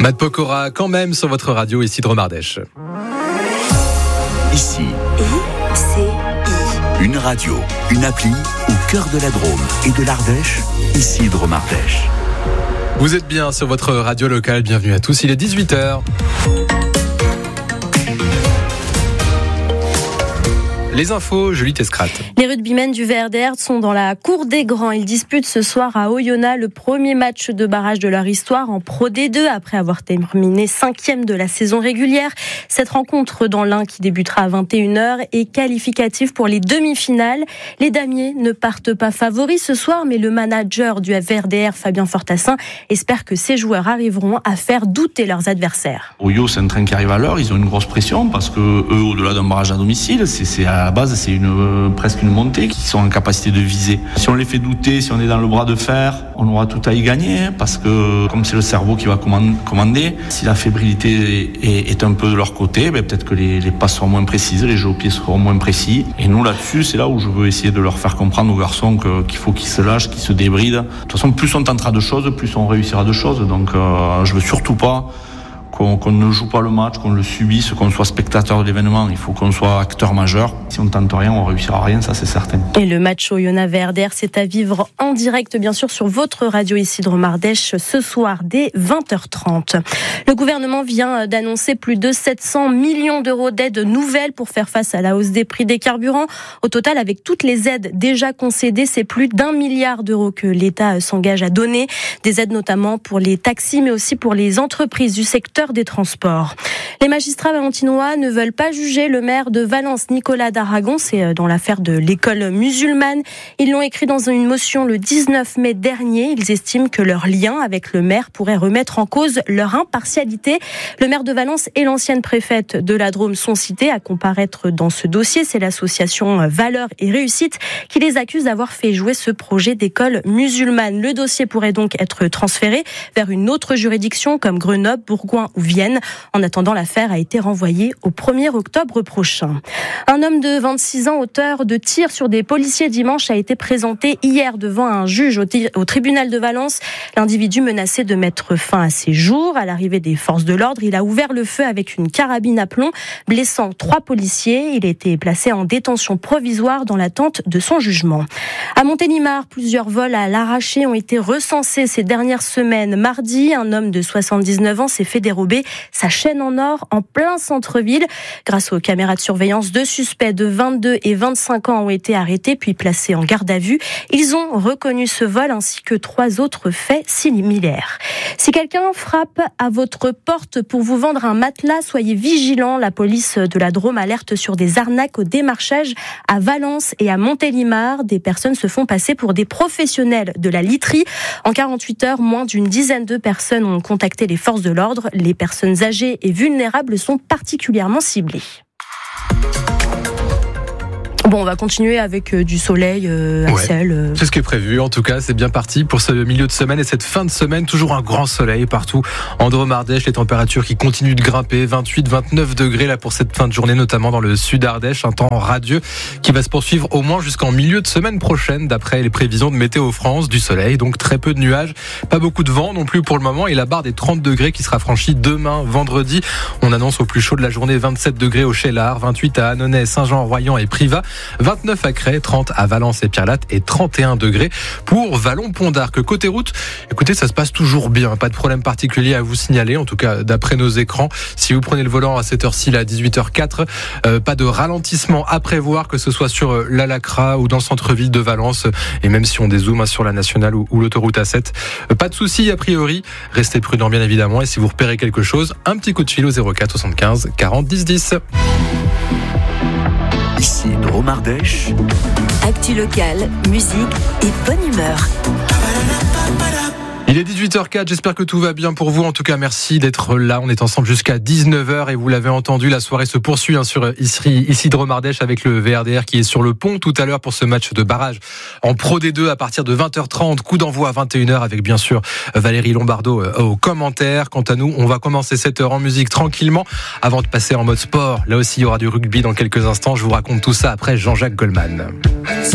Matt Pokora, quand même, sur votre radio, ici de Dromardèche. Ici, ICI. une radio, une appli au cœur de la Drôme et de l'Ardèche, ici Dromardèche. Vous êtes bien sur votre radio locale, bienvenue à tous, il est 18h. Les infos, Julie Tescrat. Les rugbymen du VRDR sont dans la cour des grands. Ils disputent ce soir à Oyonnax le premier match de barrage de leur histoire en Pro D2 après avoir terminé 5e de la saison régulière. Cette rencontre dans l'Ain qui débutera à 21h est qualificative pour les demi-finales. Les damiers ne partent pas favoris ce soir, mais le manager du VRDR, Fabien Fortassin, espère que ses joueurs arriveront à faire douter leurs adversaires. Oyo, c'est un train qui arrive à l'heure, ils ont une grosse pression parce que eux, au-delà d'un barrage à domicile, à la base, c'est presque une montée qu'ils sont en capacité de viser. Si on les fait douter, si on est dans le bras de fer, on aura tout à y gagner parce que comme c'est le cerveau qui va commander, si la fébrilité est un peu de leur côté, peut-être que les passes seront moins précises, les jeux au pied seront moins précis. Et nous, là-dessus, c'est là où je veux essayer de leur faire comprendre aux garçons qu'il faut qu'ils se lâchent, qu'ils se débrident. De toute façon, plus on tentera de choses, plus on réussira de choses. Donc, je veux surtout pas qu'on ne joue pas le match, qu'on le subisse, qu'on soit spectateur de l'événement. Il faut qu'on soit acteur majeur. Si on ne tente rien, on ne réussira rien, ça c'est certain. Et le match Oyonnax-VRDR, c'est à vivre en direct, bien sûr, sur votre radio ici de Dromardèche, ce soir dès 20h30. Le gouvernement vient d'annoncer plus de 700 millions d'euros d'aides nouvelles pour faire face à la hausse des prix des carburants. Au total, avec toutes les aides déjà concédées, c'est plus d'1 milliard d'euros que l'État s'engage à donner. Des aides notamment pour les taxis, mais aussi pour les entreprises du secteur des transports. Les magistrats valentinois ne veulent pas juger le maire de Valence, Nicolas d'Aragon. C'est dans l'affaire de l'école musulmane. Ils l'ont écrit dans une motion le 19 mai dernier. Ils estiment que leur lien avec le maire pourrait remettre en cause leur impartialité. Le maire de Valence et l'ancienne préfète de la Drôme sont cités à comparaître dans ce dossier. C'est l'association Valeurs et Réussite qui les accuse d'avoir fait jouer ce projet d'école musulmane. Le dossier pourrait donc être transféré vers une autre juridiction comme Grenoble, Bourgoin ou Vienne. En attendant, l'affaire a été renvoyée au 1er octobre prochain. Un homme de 26 ans, auteur de tirs sur des policiers dimanche, a été présenté hier devant un juge au tribunal de Valence. L'individu menaçait de mettre fin à ses jours. À l'arrivée des forces de l'ordre, il a ouvert le feu avec une carabine à plomb, blessant 3 policiers. Il a été placé en détention provisoire dans l'attente de son jugement. À Montélimar, plusieurs vols à l'arraché ont été recensés ces dernières semaines. Mardi, un homme de 79 ans s'est fait dérober sa chaîne en or en plein centre-ville. Grâce aux caméras de surveillance, 2 suspects de 22 et 25 ans ont été arrêtés puis placés en garde à vue. Ils ont reconnu ce vol ainsi que 3 autres faits similaires. Si quelqu'un frappe à votre porte pour vous vendre un matelas, soyez vigilants. La police de la Drôme alerte sur des arnaques au démarchage à Valence et à Montélimar. Des personnes se font passer pour des professionnels de la literie. En 48 heures, moins d'une dizaine de personnes ont contacté les forces de l'ordre. Les personnes âgées et vulnérables sont particulièrement ciblées. Bon, on va continuer avec du soleil, Axel. C'est ce qui est prévu. En tout cas, c'est bien parti pour ce milieu de semaine et cette fin de semaine. Toujours un grand soleil partout en Dromardèche. Les températures qui continuent de grimper. 28-29 degrés là pour cette fin de journée, notamment dans le sud Ardèche. Un temps radieux qui va se poursuivre au moins jusqu'en milieu de semaine prochaine, d'après les prévisions de Météo France. Du soleil, donc très peu de nuages. Pas beaucoup de vent non plus pour le moment. Et la barre des 30 degrés qui sera franchie demain, vendredi. On annonce au plus chaud de la journée 27 degrés au Cheylard, 28 à Annonay, Saint-Jean, Royan et Privas. 29 à Crest, 30 à Valence et Pierrelatte et 31 degrés pour Vallon-Pont-d'Arc. Côté route, écoutez, ça se passe toujours bien. Pas de problème particulier à vous signaler, en tout cas d'après nos écrans. Si vous prenez le volant à cette heure-ci, à 18h04, pas de ralentissement à prévoir, que ce soit sur l'Alacra ou dans le centre-ville de Valence. Et même si on dézoome sur la nationale ou l'autoroute A7, pas de soucis a priori. Restez prudents bien évidemment. Et si vous repérez quelque chose, un petit coup de fil au 04 75 40 10 10. Ici Dromardèche. Actu locale, musique et bonne humeur. Il est 18h04, j'espère que tout va bien pour vous. En tout cas, merci d'être là. On est ensemble jusqu'à 19h et vous l'avez entendu, la soirée se poursuit sur ici Dromardèche avec le VRDR qui est sur le pont tout à l'heure pour ce match de barrage en Pro D2 à partir de 20h30. Coup d'envoi à 21h avec bien sûr Valérie Lombardo aux commentaires. Quant à nous, on va commencer cette heure en musique tranquillement avant de passer en mode sport. Là aussi, il y aura du rugby dans quelques instants. Je vous raconte tout ça après Jean-Jacques Goldman.